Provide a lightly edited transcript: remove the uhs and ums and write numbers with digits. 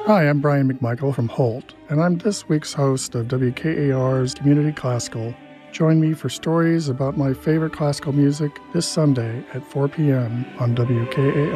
Hi, I'm Brian McMichael from Holt, and I'm this week's host of WKAR's Community Classical. Join me for stories about my favorite classical music this Sunday at 4 p.m. on WKAR.